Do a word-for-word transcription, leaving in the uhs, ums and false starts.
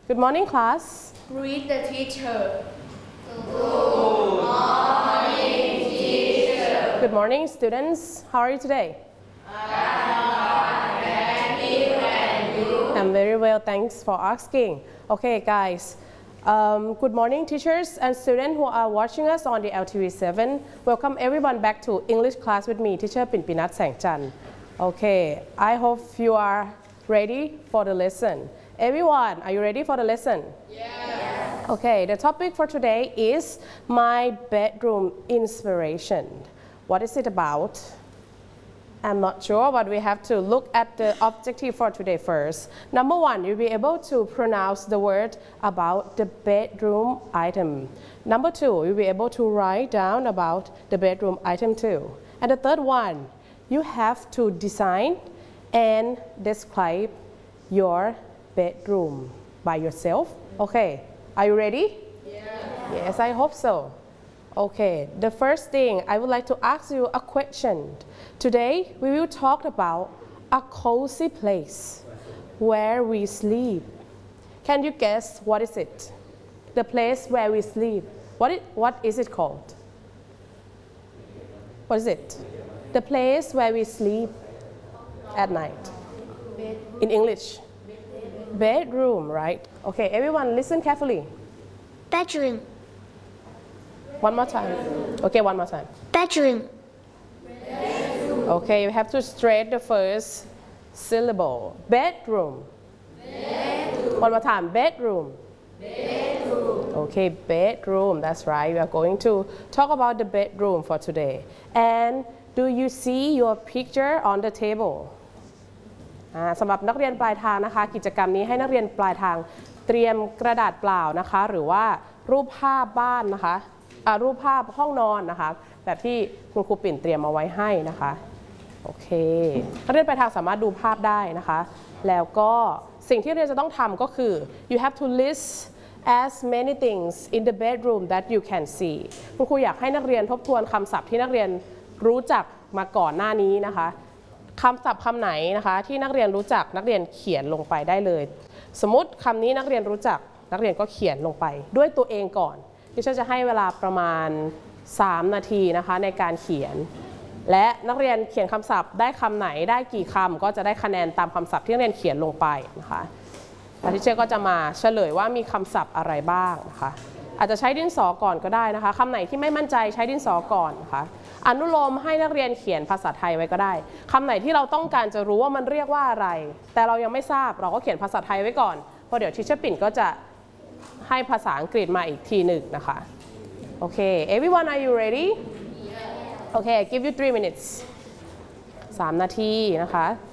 Good morning, class. Greet the teacher. Good morning, teacher. Good morning, students. How are you today? I'm thank you and you. I'm very well, thanks for asking. Okay, guys. Um, good morning, teachers and students who are watching us on the L T V seven. Welcome everyone back to English class with me, Teacher Pinpinat Sangchan. Okay, I hope you are ready for the lesson. Everyone, are you ready for the lesson? Yes. Okay, the topic for today is my bedroom inspiration. What is it about? I'm not sure, but we have to look at the objective for today first. Number one, you'll be able to pronounce the word about the bedroom item. Number two, you'll be able to write down about the bedroom item too. And the third one, you have to design and describe your bedroom by yourself. Okay, are you ready? Yes. Yes, I hope so. Okay, the first thing I would like to ask you a question. Today we will talk about a cozy place where we sleep. Can you guess what is it? The place where we sleep. What it, what is it called? What is it? The place where we sleep at night. In English. Bedroom, right? Okay, everyone listen carefully. Bedroom. One more time. Okay, one more time. Bedroom. Okay, you have to straight the first syllable. Bedroom. Bedroom. One more time. Bedroom. Bedroom. Okay, bedroom. That's right. We are going to talk about the bedroom for today. And do you see your picture on the table? สำหรับนักเรียนปลายทางนะคะกิจกรรมนี้ให้นักเรียนปลายทางเตรียมกระดาษเปล่านะคะหรือว่ารูปภาพบ้านนะคะรูปภาพห้องนอนนะคะแบบที่คุณครูปิ่นเตรียมเอาไว้ให้นะคะโอเคนักเรียนปลายทางสามารถดูภาพได้นะคะแล้วก็สิ่งที่เรียนจะต้องทำก็คือ you have to list as many things in the bedroom that you can see คุณครูอยากให้นักเรียนทบทวนคำศัพท์ที่นักเรียนรู้จักมาก่อนหน้านี้นะคะคำศัพท์คำไหนนะคะที่นักเรียนรู้จักนักเรียนเขียนลงไปได้เลยสมมติคำนี้นักเรียนรู้จักนักเรียนก็เขียนลงไปด้วยตัวเองก่อนที่ฉันจะให้เวลาประมาณสามนาทีนะคะในการเขียนและนักเรียนเขียนคำศัพท์ได้คำไหนได้กี่คำก็จะได้คะแนนตามคำศัพท์ที่นักเรียนเขียนลงไปนะคะแล้วที่เชก็จะมาเฉลยว่ามีคำศัพท์อะไรบ้างนะคะอาจจะใช้ดินสอก่อนก็ได้นะคะคำไหนที่ไม่มั่นใจใช้ดินสอก่อนนะคะอนุโลมให้นักเรียนเขียนภาษาไทยไว้ก็ได้คำไหนที่เราต้องการจะรู้ว่ามันเรียกว่าอะไรแต่เรายังไม่ทราบเราก็เขียนภาษาไทยไว้ก่อนเพราะเดี๋ยวทิชเชอร์ปิ่นก็จะให้ภาษาอังกฤษมาอีกทีหนึ่งนะคะโอเค everyone are you ready โอเค give you three minutes สามนาทีนะคะ